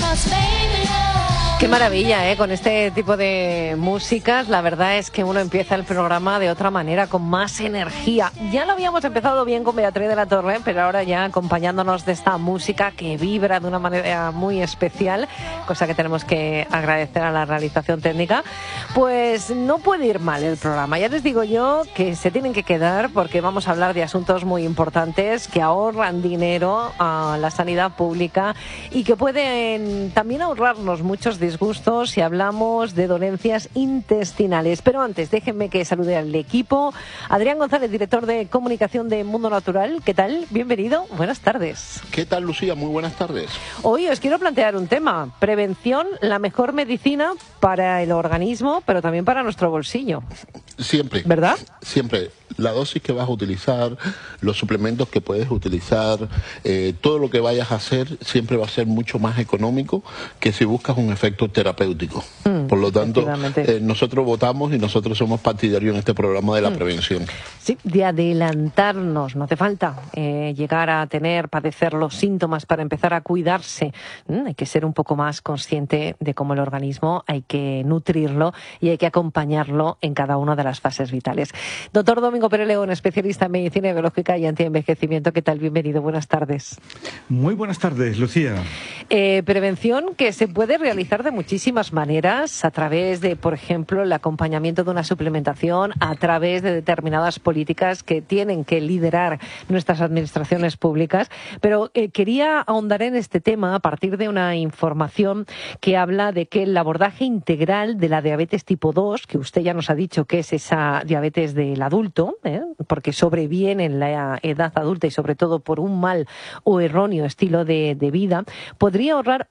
Qué maravilla, con este tipo de músicas. La verdad es que uno empieza el programa de otra manera, con más energía. Ya lo habíamos empezado bien con Beatriz de la Torre, pero ahora ya acompañándonos de esta música que vibra de una manera muy especial, cosa que tenemos que agradecer a la realización técnica. Pues no puede ir mal el programa. Ya les digo yo que se tienen que quedar porque vamos a hablar de asuntos muy importantes que ahorran dinero a la sanidad pública y que pueden también ahorrarnos muchos disgustos si hablamos de dolencias intestinales. Pero antes, déjenme que salude al equipo. Adrián González, director de comunicación de Mundo Natural. ¿Qué tal? Bienvenido. Buenas tardes. ¿Qué tal, Lucía? Muy buenas tardes. Hoy os quiero plantear un tema. Prevención, la mejor medicina para el organismo, pero también para nuestro bolsillo. Siempre. ¿Verdad? Siempre. La dosis que vas a utilizar, los suplementos que puedes utilizar, todo lo que vayas a hacer siempre va a ser mucho más económico que si buscas un efecto terapéutico. Por lo tanto, nosotros votamos y nosotros somos partidarios en este programa de la prevención. Sí, de adelantarnos. No hace falta llegar a padecer los síntomas para empezar a cuidarse. Hay que ser un poco más consciente de cómo el organismo hay que nutrirlo y hay que acompañarlo en cada una de las fases vitales. Doctor Domingo Pérez León, especialista en medicina biológica y antienvejecimiento. ¿Qué tal? Bienvenido. Buenas tardes. Muy buenas tardes, Lucía. Prevención que se puede realizar de muchísimas maneras, a través de, por ejemplo, el acompañamiento de una suplementación, a través de determinadas políticas que tienen que liderar nuestras administraciones públicas. Pero quería ahondar en este tema a partir de una información que habla de que el abordaje integral de la diabetes tipo 2, que usted ya nos ha dicho que es esa diabetes del adulto, porque sobreviene en la edad adulta y sobre todo por un mal o erróneo estilo de vida, podría ahorrar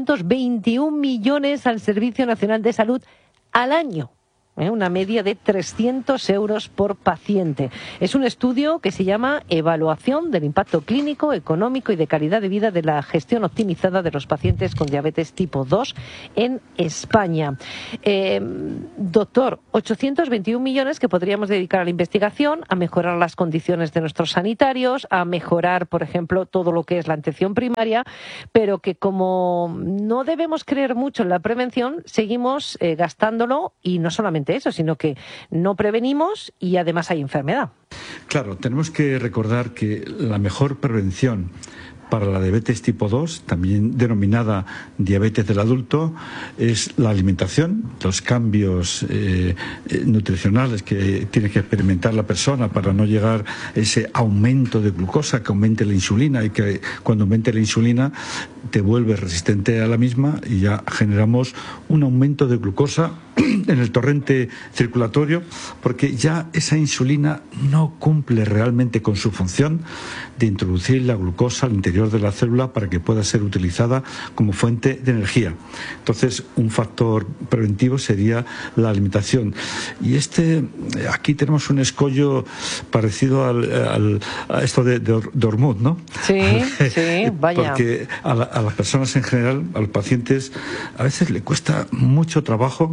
821 millones al Servicio Nacional de Salud al año. Una media de 300 euros por paciente. Es un estudio que se llama Evaluación del impacto clínico, económico y de calidad de vida de la gestión optimizada de los pacientes con diabetes tipo 2 en España. Doctor, 821 millones que podríamos dedicar a la investigación, a mejorar las condiciones de nuestros sanitarios, a mejorar, por ejemplo, todo lo que es la atención primaria, pero que como no debemos creer mucho en la prevención, seguimos gastándolo y no solamente eso, sino que no prevenimos y además hay enfermedad. Claro, tenemos que recordar que la mejor prevención para la diabetes tipo 2, también denominada diabetes del adulto, es la alimentación, los cambios nutricionales que tiene que experimentar la persona para no llegar a ese aumento de glucosa, que aumente la insulina y que cuando aumente la insulina te vuelves resistente a la misma y ya generamos un aumento de glucosa en el torrente circulatorio, porque ya esa insulina no cumple realmente con su función de introducir la glucosa al interior de la célula para que pueda ser utilizada como fuente de energía. Entonces, un factor preventivo sería la alimentación. Y aquí tenemos un escollo parecido a esto de Hormuz, ¿no? Sí, sí, vaya. Porque a las personas en general, a los pacientes, a veces le cuesta mucho trabajo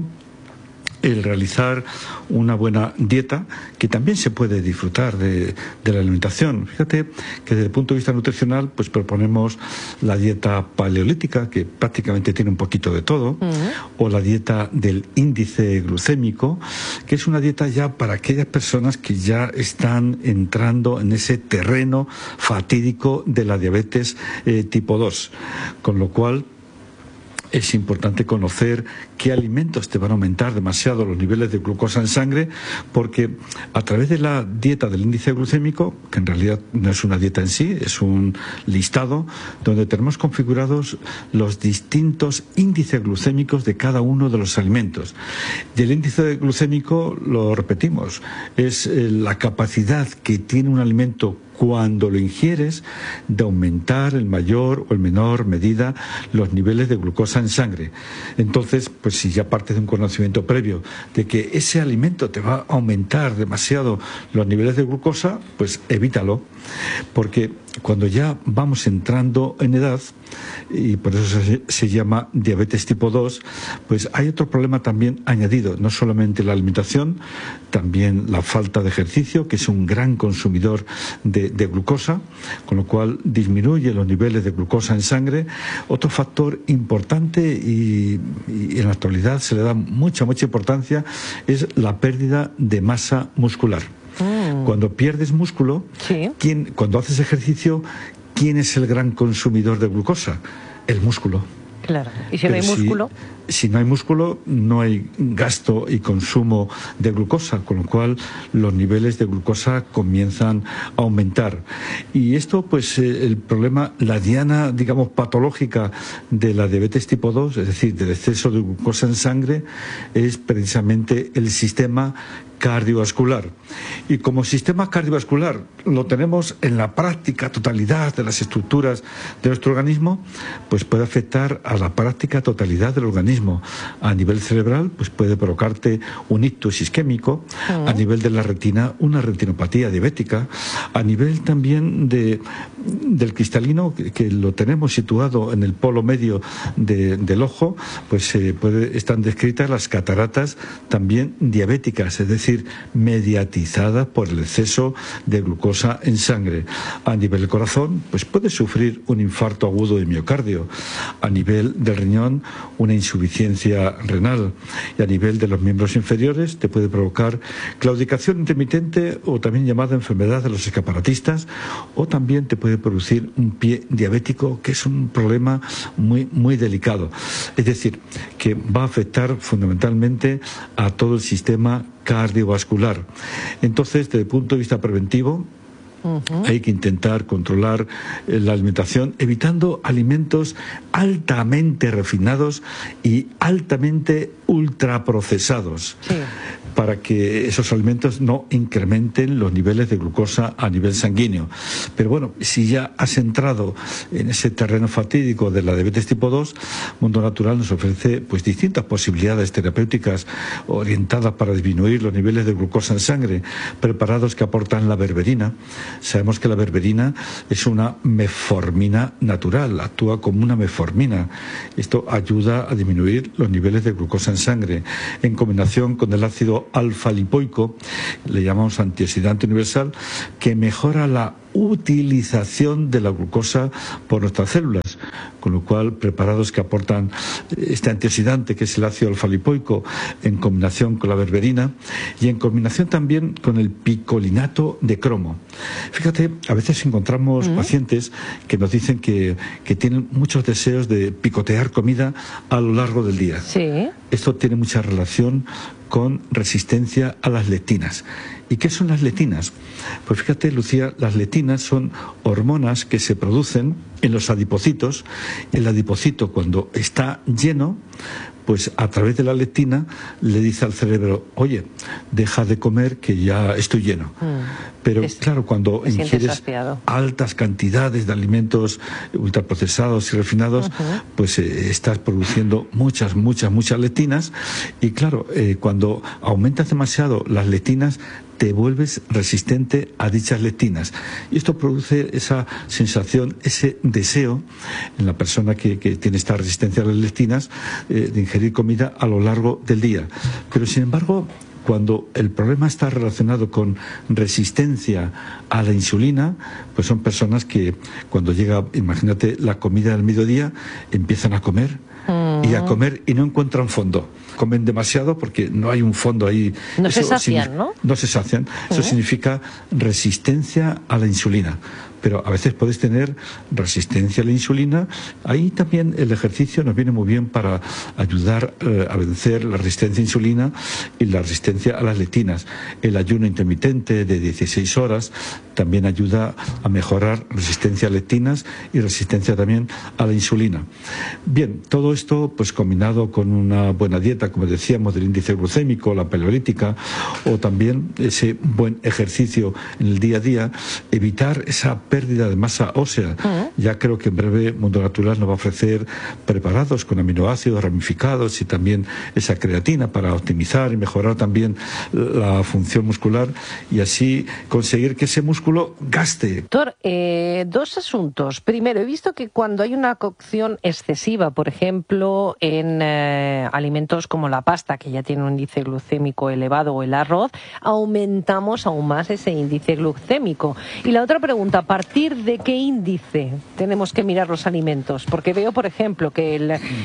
el realizar una buena dieta, que también se puede disfrutar de la alimentación. Fíjate que desde el punto de vista nutricional, pues proponemos la dieta paleolítica, que prácticamente tiene un poquito de todo, o la dieta del índice glucémico, que es una dieta ya para aquellas personas que ya están entrando en ese terreno fatídico de la diabetes tipo 2, con lo cual es importante conocer qué alimentos te van a aumentar demasiado los niveles de glucosa en sangre, porque a través de la dieta del índice glucémico, que en realidad no es una dieta en sí, es un listado donde tenemos configurados los distintos índices glucémicos de cada uno de los alimentos. Y el índice glucémico, lo repetimos, es la capacidad que tiene un alimento cuando lo ingieres de aumentar en mayor o en menor medida los niveles de glucosa en sangre. Entonces, pues si ya partes de un conocimiento previo de que ese alimento te va a aumentar demasiado los niveles de glucosa, pues evítalo, porque cuando ya vamos entrando en edad, y por eso se llama diabetes tipo 2, pues hay otro problema también añadido, no solamente la alimentación, también la falta de ejercicio, que es un gran consumidor de glucosa, con lo cual disminuye los niveles de glucosa en sangre. Otro factor importante y en la actualidad se le da mucha importancia es la pérdida de masa muscular. Cuando pierdes músculo, sí. Cuando haces ejercicio, ¿quién es el gran consumidor de glucosa? El músculo. Claro. ¿Y si no hay músculo? Si no hay músculo, no hay gasto y consumo de glucosa, con lo cual los niveles de glucosa comienzan a aumentar. Y esto, pues, el problema, la diana, digamos, patológica de la diabetes tipo 2, es decir, del exceso de glucosa en sangre, es precisamente el sistema cardiovascular. Y como sistema cardiovascular lo tenemos en la práctica totalidad de las estructuras de nuestro organismo, pues puede afectar a la práctica totalidad del organismo. A nivel cerebral, pues puede provocarte un ictus isquémico, a nivel de la retina, una retinopatía diabética, a nivel también del cristalino, que lo tenemos situado en el polo medio del ojo, pues están descritas las cataratas también diabéticas, es decir, mediatizadas por el exceso de glucosa en sangre. A nivel del corazón, pues puede sufrir un infarto agudo de miocardio. A nivel del riñón, una insuficiencia renal. Y a nivel de los miembros inferiores, te puede provocar claudicación intermitente, o también llamada enfermedad de los escaparatistas, o también te puede producir un pie diabético, que es un problema muy delicado. Es decir, que va a afectar fundamentalmente a todo el sistema cardiovascular. Entonces, desde el punto de vista preventivo, hay que intentar controlar la alimentación, evitando alimentos altamente refinados y altamente ultraprocesados, para que esos alimentos no incrementen los niveles de glucosa a nivel sanguíneo. Pero bueno, si ya has entrado en ese terreno fatídico de la diabetes tipo 2, Mundo Natural nos ofrece pues distintas posibilidades terapéuticas orientadas para disminuir los niveles de glucosa en sangre, preparados que aportan la berberina. Sabemos que la berberina es una metformina natural, actúa como una metformina. Esto ayuda a disminuir los niveles de glucosa en sangre. En combinación con el ácido alfa-lipoico, le llamamos antioxidante universal, que mejora la utilización de la glucosa por nuestras células, con lo cual preparados que aportan este antioxidante, que es el ácido alfa-lipoico, en combinación con la berberina y en combinación también con el picolinato de cromo. Fíjate, a veces encontramos pacientes que nos dicen que tienen muchos deseos de picotear comida a lo largo del día. Sí. Esto tiene mucha relación con resistencia a las lectinas. ¿Y qué son las lectinas? Pues fíjate, Lucía, las lectinas son hormonas que se producen en los adipocitos. El adipocito, cuando está lleno, pues a través de la lectina le dice al cerebro: oye, deja de comer que ya estoy lleno. Pero claro, cuando ingieres altas cantidades de alimentos ultraprocesados y refinados, pues estás produciendo muchas lectinas. Y claro, cuando aumentas demasiado las lectinas, te vuelves resistente a dichas lectinas. Y esto produce esa sensación, ese deseo en la persona que tiene esta resistencia a las lectinas, de ingerir comida a lo largo del día. Pero sin embargo, cuando el problema está relacionado con resistencia a la insulina, pues son personas que cuando llega, imagínate, la comida del mediodía, empiezan a comer y a comer y no encuentran fondo. Comen demasiado porque no hay un fondo ahí. No se sacian, ¿no? No se sacian. Eso significa resistencia a la insulina. Pero a veces puedes tener resistencia a la insulina. Ahí también el ejercicio nos viene muy bien para ayudar a vencer la resistencia a la insulina y la resistencia a las lectinas. El ayuno intermitente de 16 horas también ayuda a mejorar resistencia a lectinas y resistencia también a la insulina. Bien, todo esto pues combinado con una buena dieta, como decíamos, del índice glucémico, la paleolítica, o también ese buen ejercicio en el día a día, evitar esa pérdida de masa ósea. Ya creo que en breve Mundo Natural nos va a ofrecer preparados con aminoácidos ramificados y también esa creatina para optimizar y mejorar también la función muscular y así conseguir que ese músculo gaste. Doctor, dos asuntos. Primero, he visto que cuando hay una cocción excesiva, por ejemplo, en alimentos como la pasta, que ya tiene un índice glucémico elevado, o el arroz, aumentamos aún más ese índice glucémico. Y la otra pregunta, ¿a partir de qué índice tenemos que mirar los alimentos? Porque veo, por ejemplo, que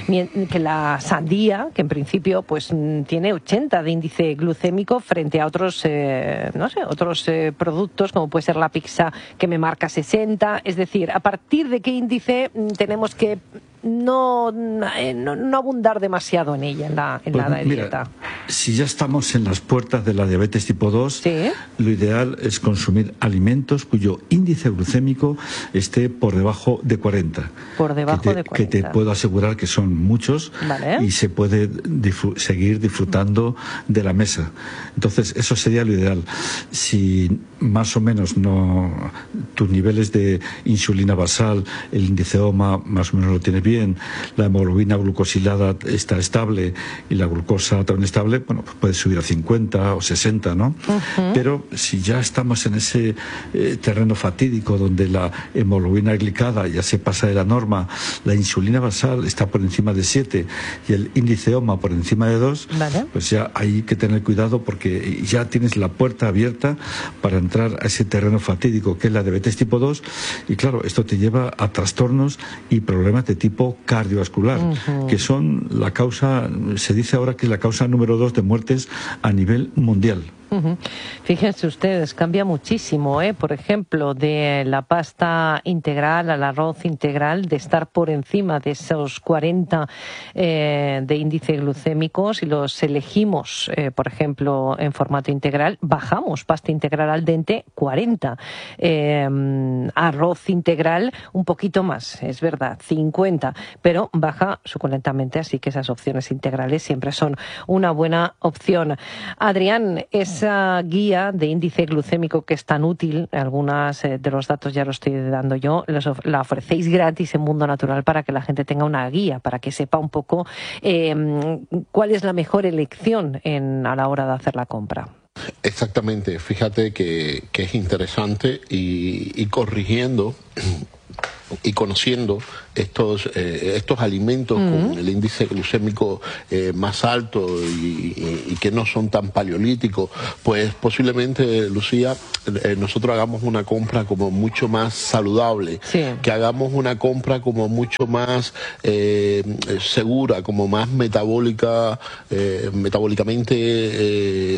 la sandía, que en principio pues tiene 80 de índice glucémico frente a otros, otros productos, como puede ser la pizza, que me marca 60. Es decir, ¿a partir de qué índice tenemos que no abundar demasiado en ella, en la dieta? Mira, si ya estamos en las puertas de la diabetes tipo 2, ¿sí? Lo ideal es consumir alimentos cuyo índice glucémico esté por debajo de 40. Por debajo de 40. Que te puedo asegurar que son muchos, ¿vale? Y se puede seguir disfrutando de la mesa. Entonces, eso sería lo ideal. Si más o menos tus niveles de insulina basal, el índice OMA más o menos lo tienes bien, la hemoglobina glucosilada está estable y la glucosa también estable, bueno, pues puedes subir a 50 o 60, ¿no? Pero si ya estamos en ese terreno fatídico donde la hemoglobina glicada ya se pasa de la norma, la insulina basal está por encima de 7 y el índice OMA por encima de 2, ¿vale? Pues ya hay que tener cuidado porque ya tienes la puerta abierta para entrar a ese terreno fatídico que es la diabetes tipo 2 y claro, esto te lleva a trastornos y problemas de tipo cardiovascular, que son la causa, se dice ahora que es la causa número 2 de muertes a nivel mundial. Fíjense ustedes, cambia muchísimo, por ejemplo, de la pasta integral al arroz integral, de estar por encima de esos 40 de índice glucémico. Si los elegimos, por ejemplo, en formato integral, bajamos pasta integral al dente 40, arroz integral un poquito más, es verdad, 50, pero baja suculentamente, así que esas opciones integrales siempre son una buena opción. Adrián, esa guía de índice glucémico que es tan útil, algunos de los datos ya los estoy dando yo, la ofrecéis gratis en Mundo Natural para que la gente tenga una guía, para que sepa un poco cuál es la mejor elección a la hora de hacer la compra. Exactamente, fíjate que es interesante y corrigiendo y conociendo estos alimentos con el índice glucémico más alto y que no son tan paleolíticos, pues posiblemente, Lucía, nosotros hagamos una compra como mucho más saludable, sí, que hagamos una compra como mucho más segura, como más metabólicamente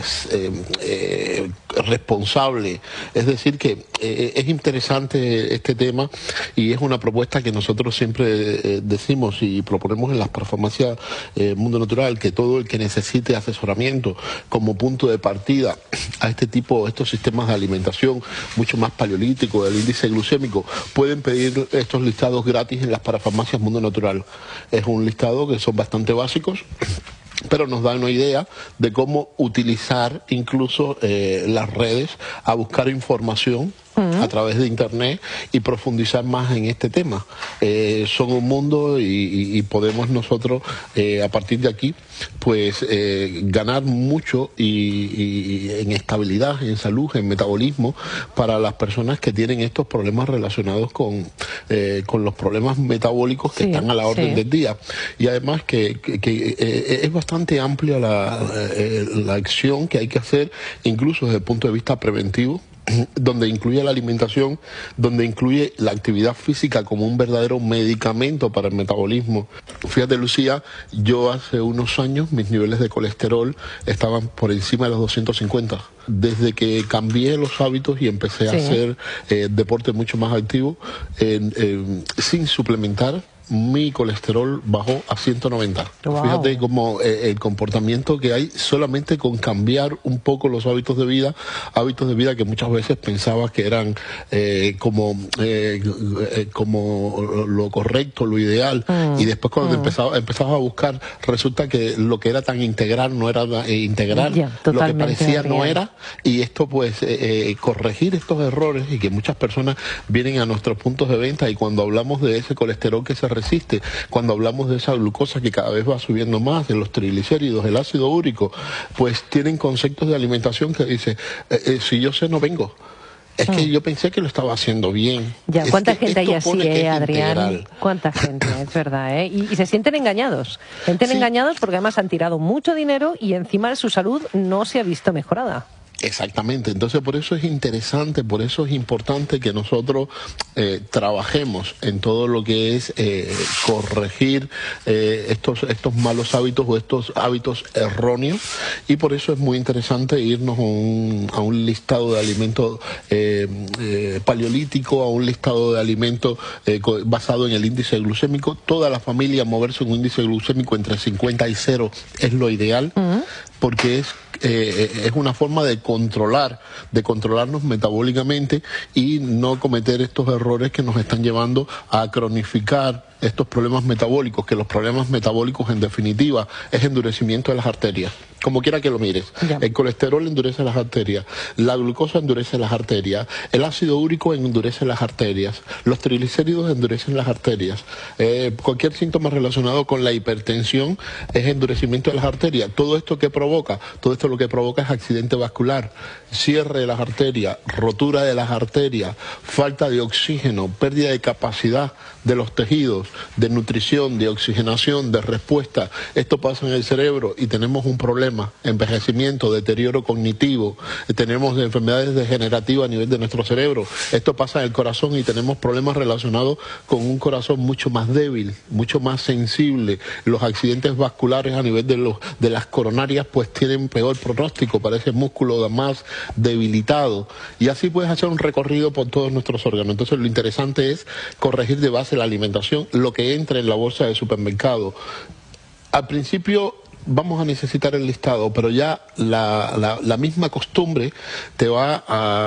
responsable. Es decir, que es interesante este tema y es una propuesta que nosotros siempre decimos y proponemos en las farmacias Mundo Natural, que todo el que necesite asesoramiento como punto de partida a estos sistemas de alimentación mucho más paleolíticos, del índice glucémico, pueden pedir estos listados gratis en las parafarmacias Mundo Natural. Es un listado que son bastante básicos, pero nos da una idea de cómo utilizar incluso las redes a buscar información a través de Internet y profundizar más en este tema. Son un mundo y podemos nosotros, a partir de aquí, pues ganar mucho y en estabilidad, en salud, en metabolismo, para las personas que tienen estos problemas relacionados con los problemas metabólicos que están a la orden del día. Y además que es bastante amplia la acción que hay que hacer, incluso desde el punto de vista preventivo, donde incluye la alimentación, donde incluye la actividad física como un verdadero medicamento para el metabolismo. Fíjate, Lucía, yo hace unos años mis niveles de colesterol estaban por encima de los 250. Desde que cambié los hábitos y empecé a hacer deporte mucho más activo, sin suplementar, mi colesterol bajó a 190. Wow. Fíjate cómo el comportamiento que hay solamente con cambiar un poco los hábitos de vida que muchas veces pensaba que eran como lo correcto, lo ideal, y después cuando empezabas a buscar, resulta que lo que era tan integral no era integral, lo que parecía no era, y esto pues corregir estos errores, y que muchas personas vienen a nuestros puntos de venta, y cuando hablamos de ese colesterol que se resiste, cuando hablamos de esa glucosa que cada vez va subiendo más, de los triglicéridos, el ácido úrico, pues tienen conceptos de alimentación que dice, si yo sé no vengo. Es que yo pensé que lo estaba haciendo bien. Ya, ¿cuánta gente hay así, Adrián? Integral. ¿Cuánta gente? Es verdad, ¿eh? Y se sienten engañados. Se sienten engañados porque además han tirado mucho dinero y encima su salud no se ha visto mejorada. Exactamente, entonces por eso es interesante, por eso es importante que nosotros trabajemos en todo lo que es corregir estos malos hábitos o estos hábitos erróneos, y por eso es muy interesante irnos a un listado de alimentos paleolítico, a un listado de alimentos basado en el índice glucémico. Toda la familia moverse en un índice glucémico entre 50 y 0 es lo ideal, porque es una forma de controlarnos metabólicamente y no cometer estos errores que nos están llevando a cronificar estos problemas metabólicos, que los problemas metabólicos en definitiva es endurecimiento de las arterias. Como quiera que lo mires, el colesterol endurece las arterias, la glucosa endurece las arterias, el ácido úrico endurece las arterias, los triglicéridos endurecen las arterias, cualquier síntoma relacionado con la hipertensión es endurecimiento de las arterias. Todo esto lo que provoca es accidente vascular, cierre de las arterias, rotura de las arterias, falta de oxígeno, pérdida de capacidad de los tejidos, de nutrición, de oxigenación, de respuesta. Esto pasa en el cerebro y tenemos un problema: envejecimiento, deterioro cognitivo, tenemos enfermedades degenerativas a nivel de nuestro cerebro. Esto pasa en el corazón y tenemos problemas relacionados con un corazón mucho más débil, mucho más sensible. Los accidentes vasculares a nivel de las coronarias pues tienen peor pronóstico, parece músculo más debilitado, y así puedes hacer un recorrido por todos nuestros órganos. Entonces lo interesante es corregir de base la alimentación, lo que entra en la bolsa de supermercado. Al principio vamos a necesitar el listado, pero ya la misma costumbre te va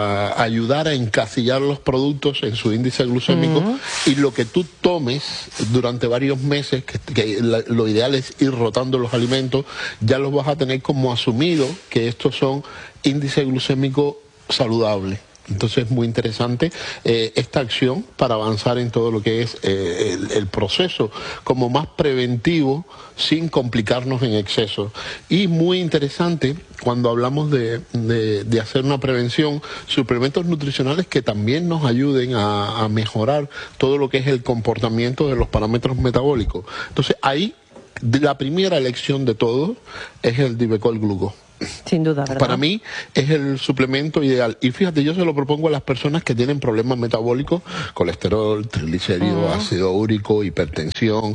a ayudar a encasillar los productos en su índice glucémico, y lo que tú tomes durante varios meses, que lo ideal es ir rotando los alimentos, ya los vas a tener como asumido que estos son índice glucémico saludable. Entonces es muy interesante esta acción para avanzar en todo lo que es el proceso como más preventivo, sin complicarnos en exceso. Y muy interesante cuando hablamos de hacer una prevención, suplementos nutricionales que también nos ayuden a mejorar todo lo que es el comportamiento de los parámetros metabólicos. Entonces ahí la primera elección de todos es el Divecol Gluco. Sin duda, ¿verdad? Para mí es el suplemento ideal. Y fíjate, yo se lo propongo a las personas que tienen problemas metabólicos: colesterol, triglicéridos, ácido úrico, hipertensión,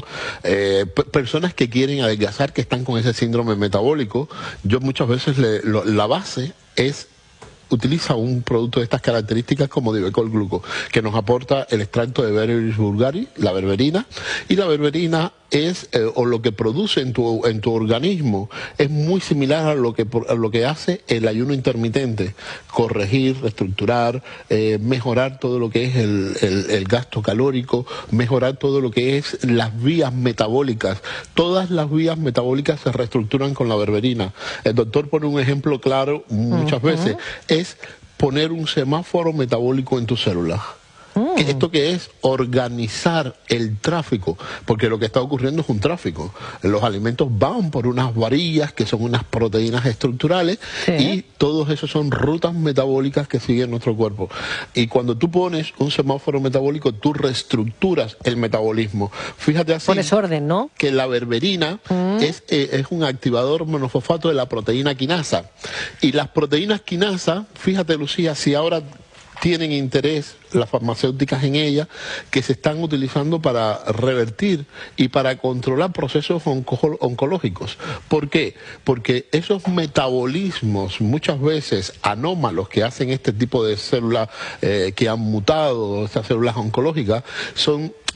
personas que quieren adelgazar, que están con ese síndrome metabólico. Yo muchas veces la base es: utiliza un producto de estas características como Divecol Gluco, que nos aporta el extracto de Berberis vulgaris, la berberina, y la berberina es, o lo que produce en tu organismo, es muy similar a lo que hace el ayuno intermitente: corregir, reestructurar, mejorar todo lo que es el gasto calórico, mejorar todo lo que es las vías metabólicas. Todas las vías metabólicas se reestructuran con la berberina. El doctor pone un ejemplo claro muchas veces: es poner un semáforo metabólico en tus células. ¿Esto qué es? Organizar el tráfico, porque lo que está ocurriendo es un tráfico. Los alimentos van por unas varillas que son unas proteínas estructurales, y todos esos son rutas metabólicas que siguen nuestro cuerpo. Y cuando tú pones un semáforo metabólico, tú reestructuras el metabolismo. Fíjate así, pones orden, ¿no? Que la berberina es un activador monofosfato de la proteína quinasa. Y las proteínas quinasa, fíjate, Lucía, si ahora tienen interés las farmacéuticas en ella, que se están utilizando para revertir y para controlar procesos oncológicos. ¿Por qué? Porque esos metabolismos muchas veces anómalos que hacen este tipo de células que han mutado, estas células oncológicas, son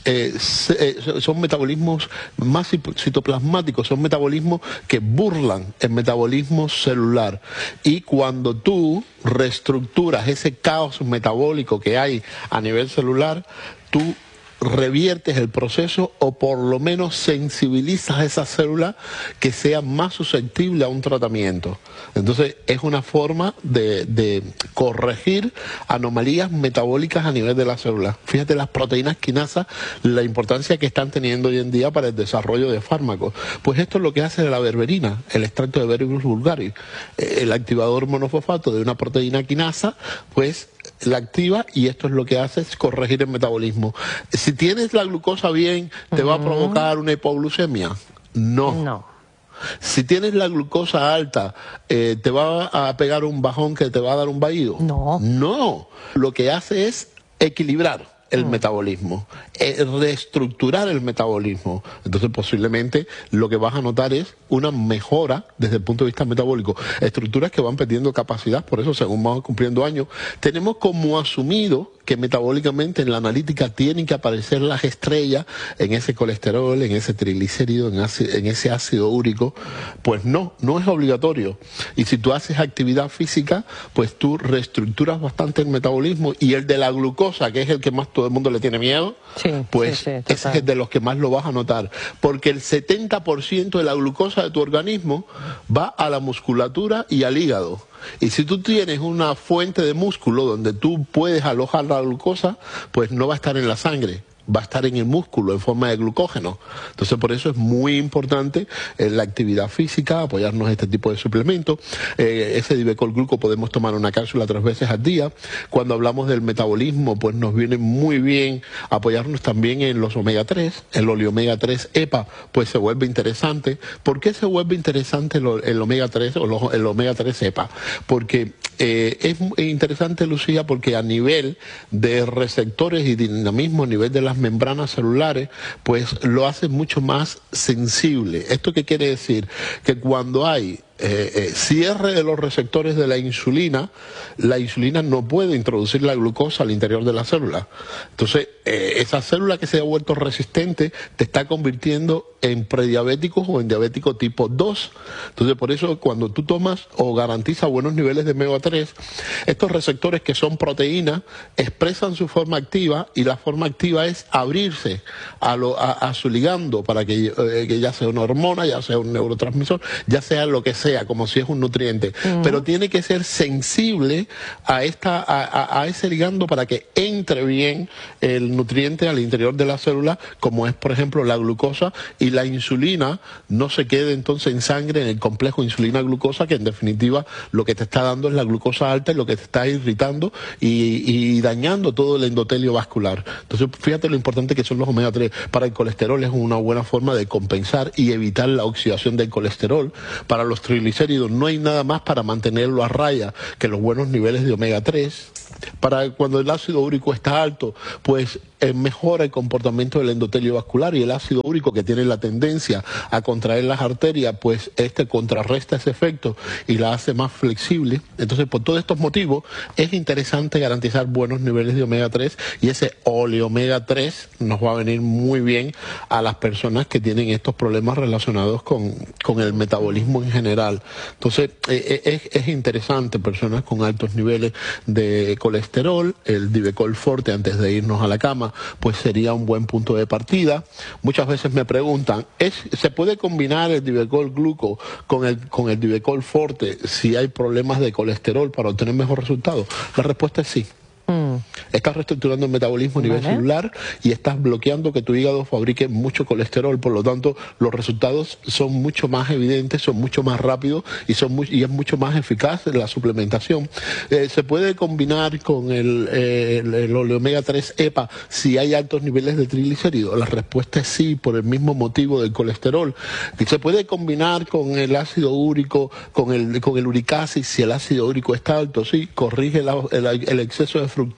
son metabolismos más citoplasmáticos, son metabolismos que burlan el metabolismo celular. Y cuando tú reestructuras ese caos metabólico que hay a nivel celular, tú reviertes el proceso o por lo menos sensibilizas a esa célula que sea más susceptible a un tratamiento. Entonces es una forma de corregir anomalías metabólicas a nivel de la célula. Fíjate las proteínas quinasas, la importancia que están teniendo hoy en día para el desarrollo de fármacos. Pues esto es lo que hace la berberina, el extracto de Berberis vulgaris, el activador monofosfato de una proteína quinasa, pues la activa, y esto es lo que hace, es corregir el metabolismo. Si tienes la glucosa bien, ¿te va a provocar una hipoglucemia? No. Si tienes la glucosa alta, ¿te va a pegar un bajón que te va a dar un vaído? No. Lo que hace es equilibrar el metabolismo, reestructurar el metabolismo. Entonces posiblemente lo que vas a notar es una mejora desde el punto de vista metabólico. Estructuras que van perdiendo capacidad, por eso según vamos cumpliendo años, tenemos como asumido que metabólicamente en la analítica tienen que aparecer las estrellas en ese colesterol, en ese triglicérido, en ese ácido úrico. Pues no es obligatorio. Y si tú haces actividad física, pues tú reestructuras bastante el metabolismo, y el de la glucosa, que es el que más todo el mundo le tiene miedo, pues ese es de los que más lo vas a notar. Porque el 70% de la glucosa de tu organismo va a la musculatura y al hígado. Y si tú tienes una fuente de músculo donde tú puedes alojar la glucosa, pues no va a estar en la sangre, va a estar en el músculo en forma de glucógeno. Entonces por eso es muy importante la actividad física, apoyarnos este tipo de suplementos. Ese Divecol Gluco podemos tomar una cápsula 3 veces al día. Cuando hablamos del metabolismo, pues nos viene muy bien apoyarnos también en los omega 3, el oleomega 3 EPA, pues se vuelve interesante. ¿Por qué se vuelve interesante el omega 3 o el omega 3 EPA? Porque es interesante, Lucía, porque a nivel de receptores y dinamismo, a nivel de las membranas celulares, pues lo hace mucho más sensible. ¿Esto qué quiere decir? Que cuando hay cierre de los receptores de la insulina no puede introducir la glucosa al interior de la célula. Entonces, esa célula que se ha vuelto resistente te está convirtiendo en prediabéticos o en diabético tipo 2. Entonces, por eso, cuando tú tomas o garantizas buenos niveles de omega 3, estos receptores que son proteínas expresan su forma activa, y la forma activa es abrirse a su ligando para que ya sea una hormona, ya sea un neurotransmisor, ya sea lo que sea, como si es un nutriente, pero tiene que ser sensible a ese ligando para que entre bien el nutriente al interior de la célula, como es por ejemplo la glucosa, y la insulina no se quede entonces en sangre en el complejo insulina-glucosa, que en definitiva lo que te está dando es la glucosa alta, y lo que te está irritando y dañando todo el endotelio vascular. Entonces fíjate lo importante que son los omega 3. Para el colesterol es una buena forma de compensar y evitar la oxidación del colesterol. Para los triglicéridos no hay nada más para mantenerlo a raya que los buenos niveles de omega 3. Para cuando el ácido úrico está alto, pues mejora el comportamiento del endotelio vascular, y el ácido úrico, que tiene la tendencia a contraer las arterias, pues contrarresta ese efecto y la hace más flexible. Entonces, por todos estos motivos, es interesante garantizar buenos niveles de omega 3, y ese oleomega 3 nos va a venir muy bien a las personas que tienen estos problemas relacionados con el metabolismo en general. Entonces, es interesante, personas con altos niveles de colesterol, el Divecol Forte antes de irnos a la cama, pues sería un buen punto de partida. Muchas veces me preguntan, ¿se puede combinar el Divecol Gluco con el Divecol Forte si hay problemas de colesterol para obtener mejor resultado? La respuesta es sí. Estás reestructurando el metabolismo a nivel celular y estás bloqueando que tu hígado fabrique mucho colesterol. Por lo tanto, los resultados son mucho más evidentes, son mucho más rápidos y es mucho más eficaz la suplementación. ¿Se puede combinar con el oleomega 3 EPA si hay altos niveles de triglicéridos? La respuesta es sí, por el mismo motivo del colesterol. ¿Y se puede combinar con el ácido úrico, con el uricasis si el ácido úrico está alto? Sí, corrige el exceso de fructosa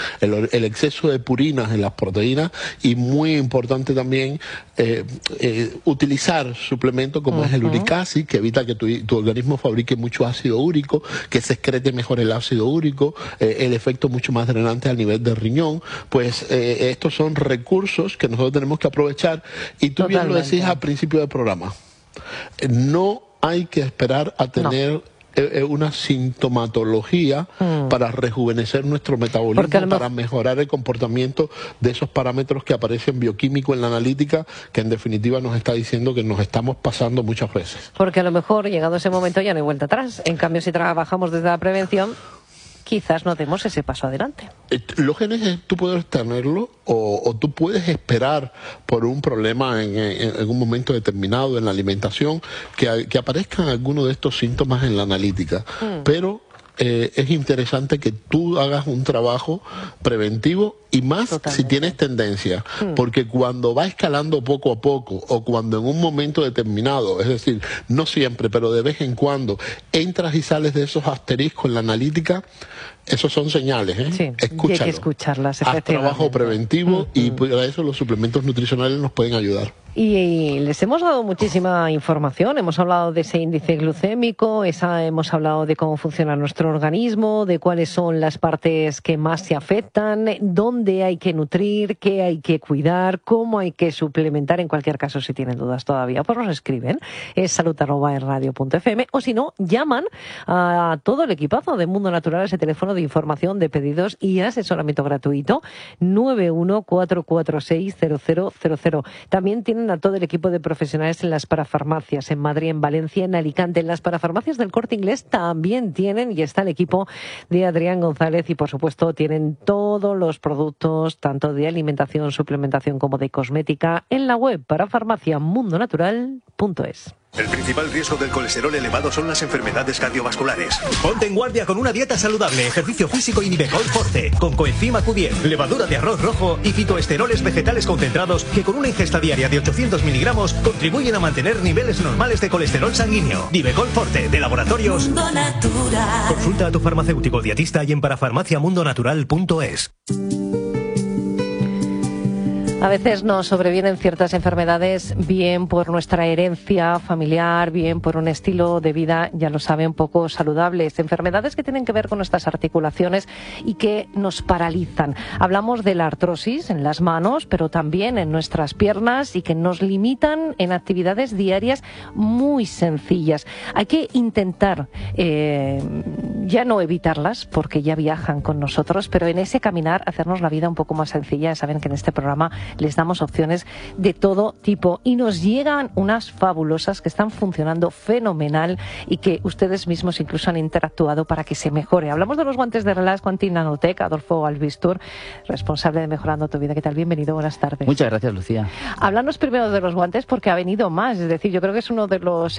el exceso de purinas en las proteínas, y muy importante también utilizar suplementos como es el uricasi, que evita que tu organismo fabrique mucho ácido úrico, que se excrete mejor el ácido úrico, el efecto mucho más drenante al nivel del riñón. Pues estos son recursos que nosotros tenemos que aprovechar, y tú bien lo decías al principio del programa. No hay que esperar a tener una sintomatología para rejuvenecer nuestro metabolismo, para mejorar el comportamiento de esos parámetros que aparecen bioquímicos en la analítica, que en definitiva nos está diciendo que nos estamos pasando muchas veces. Porque a lo mejor, llegado ese momento, ya no hay vuelta atrás. En cambio, si trabajamos desde la prevención, quizás no demos ese paso adelante. Los genes tú puedes tenerlo, o tú puedes esperar por un problema en un momento determinado en la alimentación que aparezcan algunos de estos síntomas en la analítica. Pero es interesante que tú hagas un trabajo preventivo, y más si tienes tendencia, porque cuando va escalando poco a poco, o cuando en un momento determinado, es decir, no siempre, pero de vez en cuando, entras y sales de esos asteriscos en la analítica, esos son señales, Sí, escúchalo. hay que escucharlas, Haz trabajo preventivo, y para eso los suplementos nutricionales nos pueden ayudar. Y les hemos dado muchísima información, hemos hablado de ese índice glucémico, hemos hablado de cómo funciona nuestro organismo, de cuáles son las partes que más se afectan, dónde hay que nutrir, qué hay que cuidar, cómo hay que suplementar. En cualquier caso, si tienen dudas todavía, pues nos escriben, es salud@erradio.fm, o si no, llaman a todo el equipazo de Mundo Natural, ese teléfono de información, de pedidos y asesoramiento gratuito, 914460000. También tienen a todo el equipo de profesionales en las parafarmacias, en Madrid, en Valencia, en Alicante. En las parafarmacias del Corte Inglés también tienen, y está el equipo de Adrián González, y por supuesto tienen todos los productos, tanto de alimentación, suplementación como de cosmética, en la web parafarmaciamundonatural.es. El principal riesgo del colesterol elevado son las enfermedades cardiovasculares. Ponte en guardia con una dieta saludable, ejercicio físico y Nivecol Forte, con coenzima Q10, levadura de arroz rojo y fitoesteroles vegetales concentrados que con una ingesta diaria de 800 miligramos contribuyen a mantener niveles normales de colesterol sanguíneo. Nivecol Forte, de Laboratorios Mundo Natural. Consulta a tu farmacéutico dietista y en parafarmaciamundonatural.es. A veces nos sobrevienen ciertas enfermedades, bien por nuestra herencia familiar, bien por un estilo de vida, ya lo saben, poco saludables. Enfermedades que tienen que ver con nuestras articulaciones y que nos paralizan. Hablamos de la artrosis en las manos, pero también en nuestras piernas, y que nos limitan en actividades diarias muy sencillas. Hay que intentar ya no evitarlas, porque ya viajan con nosotros, pero en ese caminar hacernos la vida un poco más sencilla. Ya saben que en este programa les damos opciones de todo tipo, y nos llegan unas fabulosas que están funcionando fenomenal y que ustedes mismos incluso han interactuado para que se mejore. Hablamos de los guantes de Relax Quantum Nanotech. Adolfo Albistur, responsable de Mejorando tu Vida. ¿Qué tal? Bienvenido, buenas tardes. Muchas gracias, Lucía. Háblanos primero de los guantes, porque ha venido más. Es decir, yo creo que es uno de los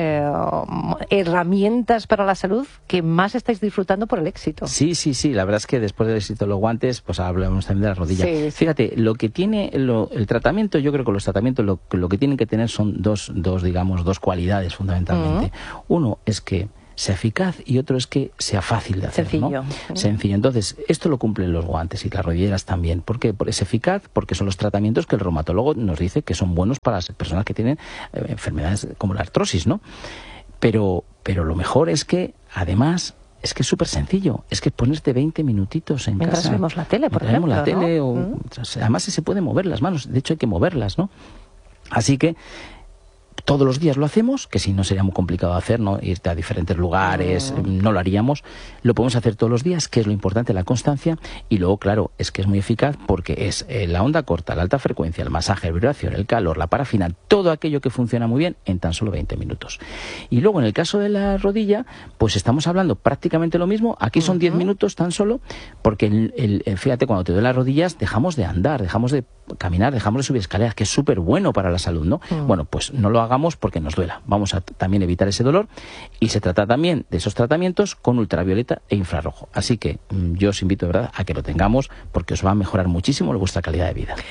herramientas para la salud que más estáis disfrutando por el éxito. Sí. La verdad es que después del éxito de los guantes, pues hablamos también de la rodilla. Sí. Fíjate, lo que tiene el tratamiento, yo creo que los tratamientos lo que tienen que tener son dos cualidades fundamentalmente. Uno es que sea eficaz, y otro es que sea fácil de hacer. Sencillo. ¿No? Sencillo. Entonces, esto lo cumplen los guantes y las rodilleras también. ¿Por qué? Porque es eficaz, porque son los tratamientos que el reumatólogo nos dice que son buenos para las personas que tienen enfermedades como la artrosis, ¿no? Pero lo mejor es que, además, es que es súper sencillo. Es que ponerte 20 minutitos en mientras casa. Mientras vemos la tele, por ejemplo, la tele, ¿no? Además, se pueden mover las manos. De hecho, hay que moverlas, ¿no? Así que todos los días lo hacemos, que si no sería muy complicado hacer, ¿no? Irte a diferentes lugares, no lo haríamos. Lo podemos hacer todos los días, que es lo importante, la constancia. Y luego, claro, es que es muy eficaz, porque es la onda corta, la alta frecuencia, el masaje, la vibración, el calor, la parafina, todo aquello que funciona muy bien en tan solo 20 minutos. Y luego, en el caso de la rodilla, pues estamos hablando prácticamente lo mismo. Aquí son 10 minutos tan solo, porque fíjate, cuando te duelen las rodillas, dejamos de andar, dejamos de caminar, dejamos de subir escaleras, que es súper bueno para la salud, ¿no? Bueno, pues no lo hagamos porque nos duela. Vamos a también evitar ese dolor, y se trata también de esos tratamientos con ultravioleta e infrarrojo. Así que yo os invito de verdad a que lo tengamos, porque os va a mejorar muchísimo vuestra calidad de vida.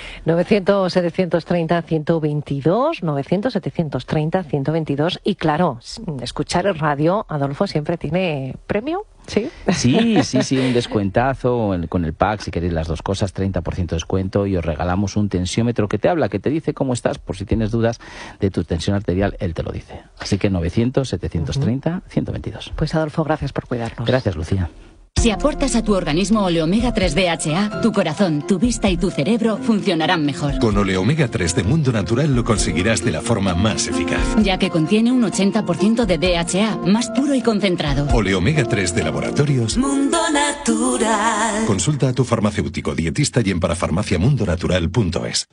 900-730-122, 900-730-122, y claro, escuchar el radio, Adolfo, siempre tiene premio. ¿Sí? Sí, un descuentazo con el pack, si queréis las dos cosas, 30% de descuento, y os regalamos un tensiómetro que te habla, que te dice cómo estás, por si tienes dudas de tu tensión arterial, él te lo dice. Así que 900-730-122. Pues Adolfo, gracias por cuidarnos. Gracias, Lucía. Si aportas a tu organismo Oleomega 3 DHA, tu corazón, tu vista y tu cerebro funcionarán mejor. Con Oleomega 3 de Mundo Natural lo conseguirás de la forma más eficaz. Ya que contiene un 80% de DHA, más puro y concentrado. Oleomega 3 de Laboratorios Mundo Natural. Consulta a tu farmacéutico dietista y en parafarmaciamundonatural.es.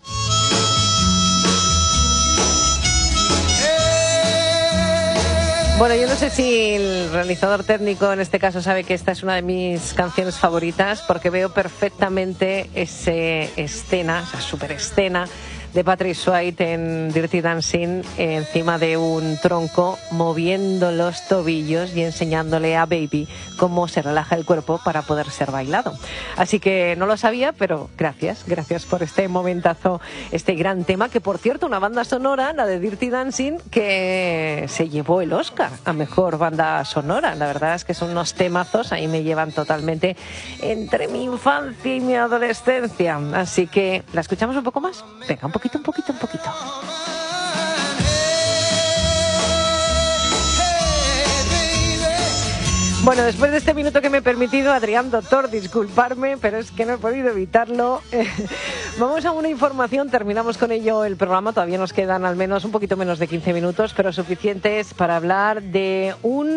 Bueno, yo no sé si el realizador técnico en este caso sabe que esta es una de mis canciones favoritas, porque veo perfectamente esa super escena de Patrick Swayze en Dirty Dancing encima de un tronco, moviendo los tobillos y enseñándole a Baby cómo se relaja el cuerpo para poder ser bailado. Así que no lo sabía, pero gracias por este momentazo, este gran tema, que por cierto, una banda sonora, la de Dirty Dancing, que se llevó el Oscar a Mejor Banda Sonora. La verdad es que son unos temazos, ahí me llevan totalmente entre mi infancia y mi adolescencia. Así que, ¿la escuchamos un poco más? Venga, un poquito. Bueno, después de este minuto que me he permitido, Adrián Doctor, disculparme, pero es que no he podido evitarlo. Vamos a una información, terminamos con ello el programa, todavía nos quedan al menos un poquito menos de 15 minutos, pero suficientes para hablar de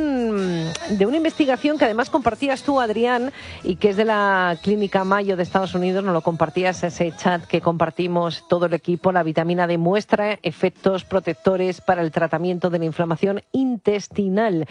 una investigación que además compartías tú, Adrián, y que es de la Clínica Mayo de Estados Unidos. Nos lo compartías, ese chat que compartimos todo el equipo. La vitamina D muestra efectos protectores para el tratamiento de la inflamación intestinal.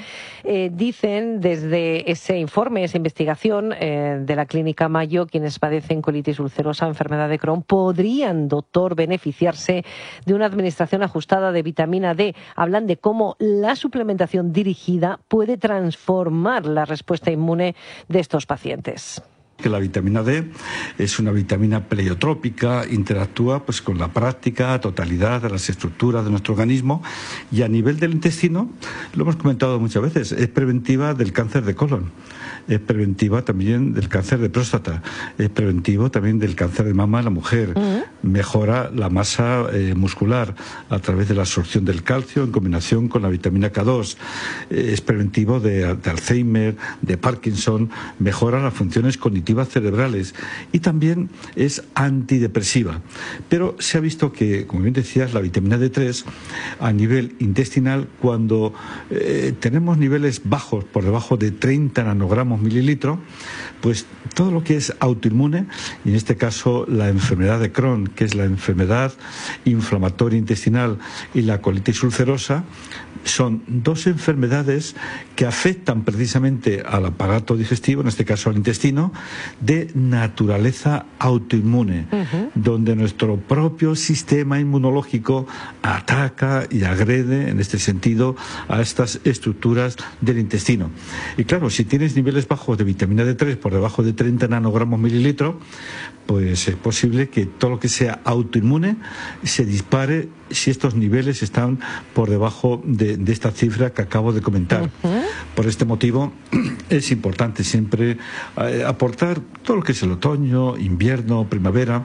Dicen desde ese informe, esa investigación de la Clínica Mayo, quienes padecen colitis ulcerosa, enfermedad de Crohn, podrían, doctor, beneficiarse de una administración ajustada de vitamina D. Hablan de cómo la suplementación dirigida puede transformar la respuesta inmune de estos pacientes. Que la vitamina D es una vitamina pleiotrópica, interactúa pues con la práctica totalidad de las estructuras de nuestro organismo, y a nivel del intestino, lo hemos comentado muchas veces, es preventiva del cáncer de colon, es preventiva también del cáncer de próstata, es preventivo también del cáncer de mama en la mujer, mejora la masa muscular a través de la absorción del calcio en combinación con la vitamina K2, es preventivo de Alzheimer, de Parkinson, mejora las funciones cognitivas cerebrales y también es antidepresiva. Pero se ha visto que, como bien decías, la vitamina D3 a nivel intestinal, cuando tenemos niveles bajos, por debajo de 30 nanogramos mililitro, pues todo lo que es autoinmune, y en este caso la enfermedad de Crohn, que es la enfermedad inflamatoria intestinal, y la colitis ulcerosa, son dos enfermedades que afectan precisamente al aparato digestivo, en este caso al intestino, de naturaleza autoinmune, donde nuestro propio sistema inmunológico ataca y agrede, en este sentido, a estas estructuras del intestino. Y claro, si tienes niveles bajos de vitamina D3 por debajo de 30 nanogramos mililitro, pues es posible que todo lo que sea autoinmune se dispare si estos niveles están por debajo de esta cifra que acabo de comentar. Por este motivo es importante siempre aportar todo lo que es el otoño, invierno, primavera,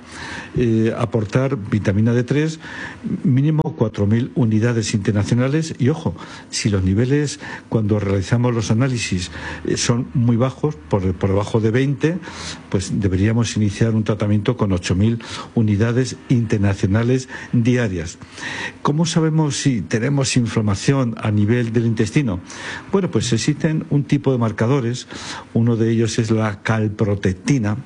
aportar vitamina D3, mínimo 4.000 unidades internacionales, y ojo, si los niveles cuando realizamos los análisis son muy bajos, por debajo de 20, pues deberíamos iniciar un tratamiento con 8.000 unidades internacionales diarias. ¿Cómo sabemos si tenemos inflamación a nivel del intestino? Bueno, pues existen un tipo de marcadores, uno de ellos es la calprotectina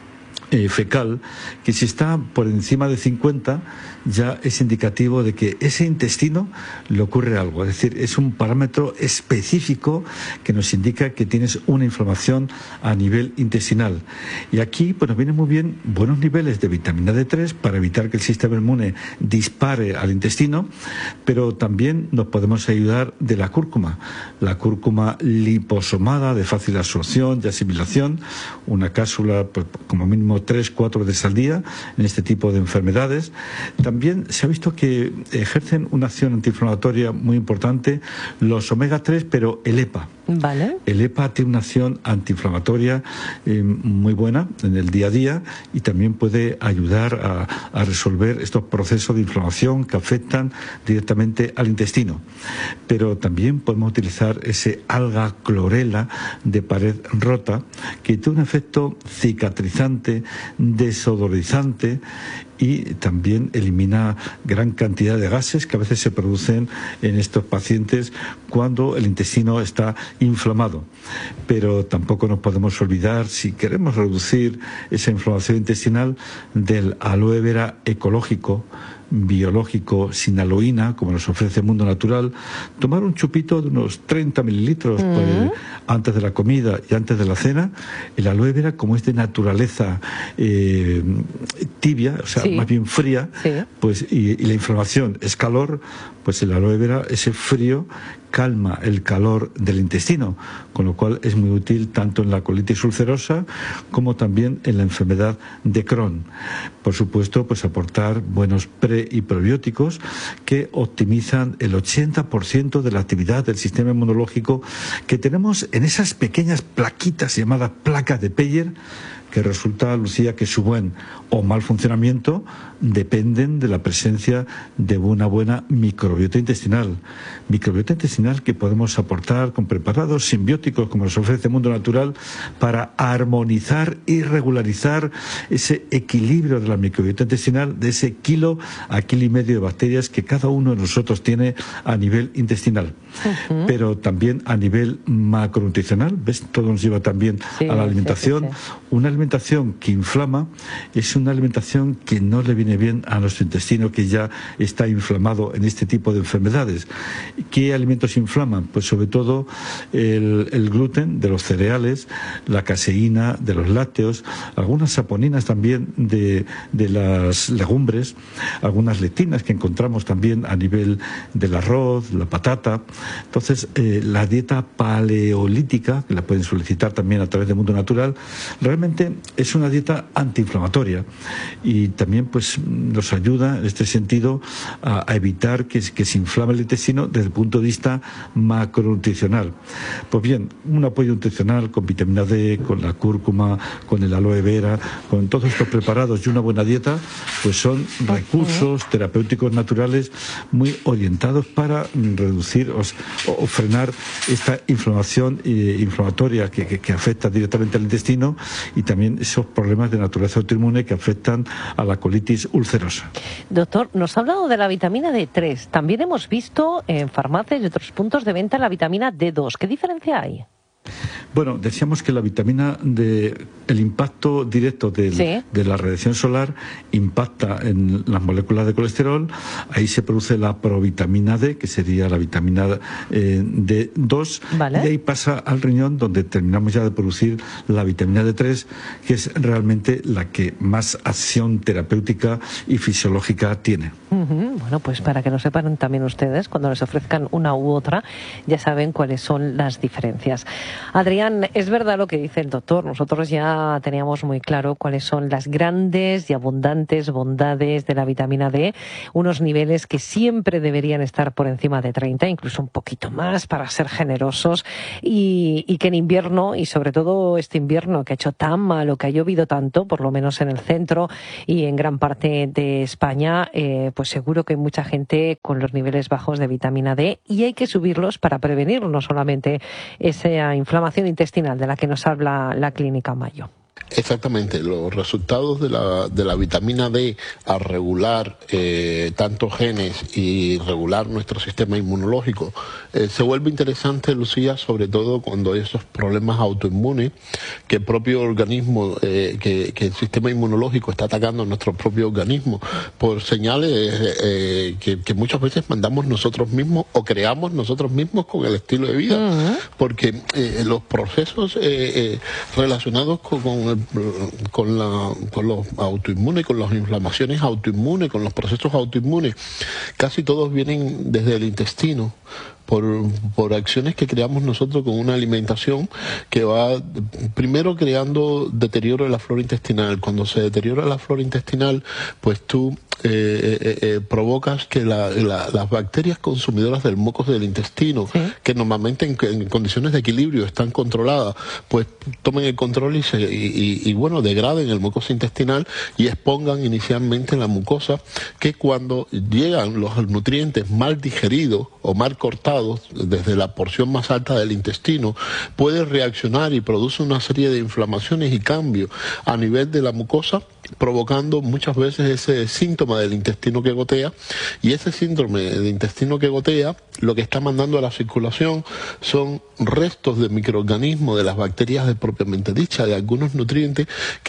fecal, que si está por encima de 50 ya es indicativo de que ese intestino le ocurre algo, es decir, es un parámetro específico que nos indica que tienes una inflamación a nivel intestinal. Y aquí pues nos vienen muy bien buenos niveles de vitamina D3 para evitar que el sistema inmune dispare al intestino, pero también nos podemos ayudar de la cúrcuma liposomada de fácil absorción y asimilación, una cápsula pues, como mínimo 3-4 veces al día en este tipo de enfermedades. También se ha visto que ejercen una acción antiinflamatoria muy importante los omega 3, pero el EPA. Vale. El EPA tiene una acción antiinflamatoria muy buena en el día a día y también puede ayudar a resolver estos procesos de inflamación que afectan directamente al intestino. Pero también podemos utilizar ese alga clorela de pared rota que tiene un efecto cicatrizante, desodorizante y también elimina gran cantidad de gases que a veces se producen en estos pacientes cuando el intestino está inflamado. Pero tampoco nos podemos olvidar, si queremos reducir esa inflamación intestinal, del aloe vera ecológico, biológico, sin aloína, como nos ofrece Mundo Natural. Tomar un chupito de unos 30 mililitros antes de la comida y antes de la cena. El aloe vera, como es de naturaleza tibia, o sea, más bien fría, pues y la inflamación es calor, pues el aloe vera, ese frío, calma el calor del intestino, con lo cual es muy útil tanto en la colitis ulcerosa como también en la enfermedad de Crohn. Por supuesto, pues aportar buenos pre y probióticos que optimizan el 80% de la actividad del sistema inmunológico que tenemos en esas pequeñas plaquitas llamadas placas de Peyer, que resulta, Lucía, que su buen o mal funcionamiento dependen de la presencia de una buena microbiota intestinal. Microbiota intestinal que podemos aportar con preparados simbióticos, como nos ofrece Mundo Natural, para armonizar y regularizar ese equilibrio de la microbiota intestinal, de ese kilo a kilo y medio de bacterias que cada uno de nosotros tiene a nivel intestinal. Pero también a nivel macronutricional, ¿ves? Todo nos lleva también a la alimentación. Una alimentación que inflama es una alimentación que no le viene bien a nuestro intestino, que ya está inflamado en este tipo de enfermedades. ¿Qué alimentos inflaman? Pues sobre todo el gluten de los cereales, la caseína de los lácteos, algunas saponinas también de las legumbres, algunas lectinas que encontramos también a nivel del arroz, la patata. Entonces, la dieta paleolítica, que la pueden solicitar también a través de Mundo Natural, realmente es una dieta antiinflamatoria y también pues nos ayuda en este sentido a evitar que se inflame el intestino desde el punto de vista macronutricional. Pues bien, un apoyo nutricional con vitamina D, con la cúrcuma, con el aloe vera, con todos estos preparados y una buena dieta, pues son recursos terapéuticos naturales muy orientados para reducir o frenar esta inflamación inflamatoria que afecta directamente al intestino y también esos problemas de naturaleza autoinmune que afectan a la colitis ulcerosa. Doctor, nos ha hablado de la vitamina D3. También hemos visto en farmacias y otros puntos de venta la vitamina D2. ¿Qué diferencia hay? Bueno, decíamos que la vitamina D, el impacto directo de la radiación solar impacta en las moléculas de colesterol, ahí se produce la provitamina D, que sería la vitamina D2, y ahí pasa al riñón, donde terminamos ya de producir la vitamina D3, que es realmente la que más acción terapéutica y fisiológica tiene. Bueno, pues para que lo sepan también ustedes, cuando les ofrezcan una u otra, ya saben cuáles son las diferencias. Adrián, es verdad lo que dice el doctor. Nosotros ya teníamos muy claro cuáles son las grandes y abundantes bondades de la vitamina D, unos niveles que siempre deberían estar por encima de 30, incluso un poquito más para ser generosos, y que en invierno, y sobre todo este invierno que ha hecho tan malo, que ha llovido tanto, por lo menos en el centro y en gran parte de España, pues seguro que hay mucha gente con los niveles bajos de vitamina D y hay que subirlos para prevenir no solamente esa inflamación intestinal de la que nos habla la Clínica Mayo. Exactamente, los resultados de la vitamina D al regular tantos genes y regular nuestro sistema inmunológico se vuelve interesante, Lucía, sobre todo cuando hay esos problemas autoinmunes que el propio organismo, que el sistema inmunológico está atacando a nuestro propio organismo por señales que muchas veces mandamos nosotros mismos o creamos nosotros mismos con el estilo de vida, porque los procesos relacionados con los autoinmunes, con las inflamaciones autoinmunes, con los procesos autoinmunes, casi todos vienen desde el intestino, por acciones que creamos nosotros con una alimentación que va primero creando deterioro de la flora intestinal. Cuando se deteriora la flora intestinal, pues tú provocas que las bacterias consumidoras del moco del intestino, que normalmente en condiciones de equilibrio están controladas, pues tomen el control y bueno, degraden el mucosa intestinal y expongan inicialmente en la mucosa, que cuando llegan los nutrientes mal digeridos o mal cortados desde la porción más alta del intestino, puede reaccionar y produce una serie de inflamaciones y cambios a nivel de la mucosa, provocando muchas veces ese síntoma del intestino que gotea, y ese síndrome de intestino que gotea lo que está mandando a la circulación son restos de microorganismos, de las bacterias propiamente dichas, de algunos nutrientes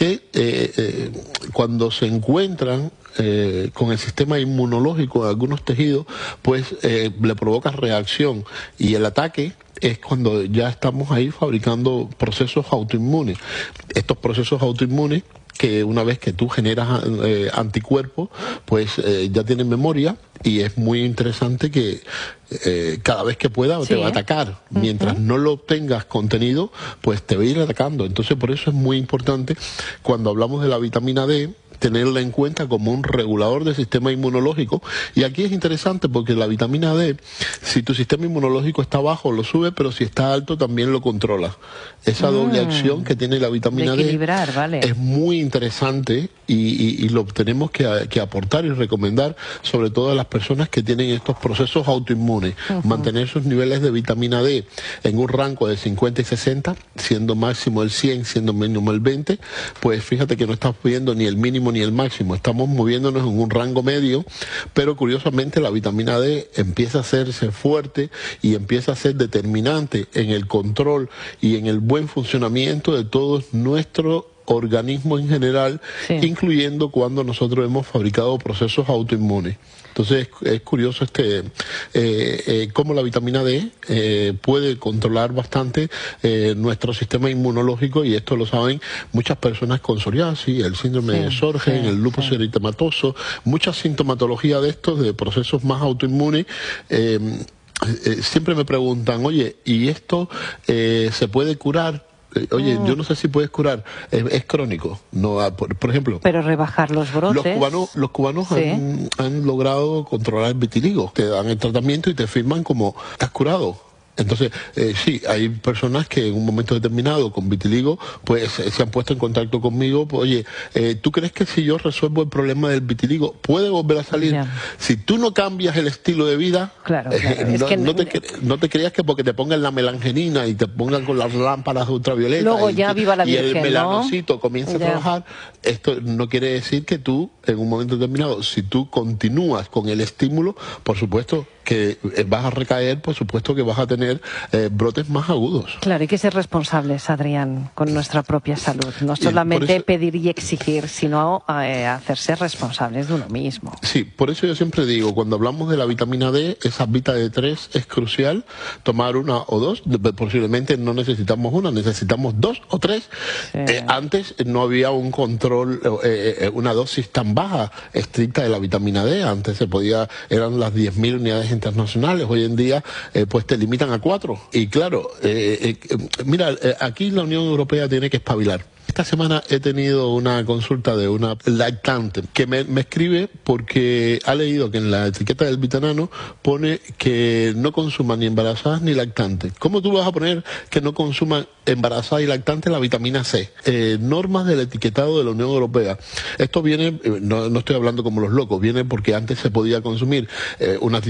que cuando se encuentran con el sistema inmunológico de algunos tejidos, pues le provoca reacción, y el ataque es cuando ya estamos ahí fabricando procesos autoinmunes. Estos procesos autoinmunes, que una vez que tú generas anticuerpos, pues ya tienen memoria, y es muy interesante que cada vez que pueda te va a atacar. Mientras no lo tengas contenido, pues te va a ir atacando. Entonces, por eso es muy importante, cuando hablamos de la vitamina D, tenerla en cuenta como un regulador del sistema inmunológico. Y aquí es interesante porque la vitamina D, si tu sistema inmunológico está bajo, lo sube, pero si está alto también lo controla. Esa doble acción que tiene la vitamina D es muy interesante, y lo tenemos que aportar y recomendar, sobre todo a las personas que tienen estos procesos autoinmunes. Mantener sus niveles de vitamina D en un rango de 50 y 60, siendo máximo el 100, siendo mínimo el 20, pues fíjate que no estás pidiendo ni el mínimo ni el máximo, estamos moviéndonos en un rango medio, pero curiosamente la vitamina D empieza a hacerse fuerte y empieza a ser determinante en el control y en el buen funcionamiento de todo nuestro organismo en general, incluyendo cuando nosotros hemos fabricado procesos autoinmunes. Entonces es curioso cómo la vitamina D puede controlar bastante nuestro sistema inmunológico, y esto lo saben muchas personas con psoriasis, el síndrome de Sjögren, el lupus eritematoso, mucha sintomatología de estos, de procesos más autoinmunes. Siempre me preguntan, oye, ¿y esto se puede curar? Oye, yo no sé si puedes curar, es crónico, no, por ejemplo. Pero rebajar los brotes. Los cubanos han logrado controlar el vitiligo, te dan el tratamiento y te firman como estás curado. Entonces, sí, hay personas que en un momento determinado con vitiligo, pues se han puesto en contacto conmigo. Pues, oye, ¿tú crees que si yo resuelvo el problema del vitiligo, puede volver a salir? Si tú no cambias el estilo de vida, no te creas que porque te pongan la melangenina y te pongan con las lámparas ultravioletas luego ya viva la Virgen, y el melanocito comienza a trabajar, esto no quiere decir que tú, en un momento determinado, si tú continúas con el estímulo, por supuesto que vas a recaer, por supuesto que vas a tener brotes más agudos. Claro, hay que ser responsables, Adrián, con nuestra propia salud. No solamente pedir y exigir, sino hacerse responsables de uno mismo. Sí, por eso yo siempre digo, cuando hablamos de la vitamina D, esa Vita D3 es crucial, tomar una o dos, posiblemente no necesitamos una, necesitamos 2 o 3. Antes no había un control, una dosis tan baja, estricta de la vitamina D, antes eran las 10.000 unidades internacionales, hoy en día pues te limitan a 4. Y claro, mira, aquí la Unión Europea tiene que espabilar. Esta semana he tenido una consulta de una lactante que me escribe porque ha leído que en la etiqueta del Vitanano pone que no consuman ni embarazadas ni lactantes. ¿Cómo tú vas a poner que no consuman embarazadas y lactantes la vitamina C? Normas del etiquetado de la Unión Europea. Esto viene, no estoy hablando como los locos, viene porque antes se podía consumir una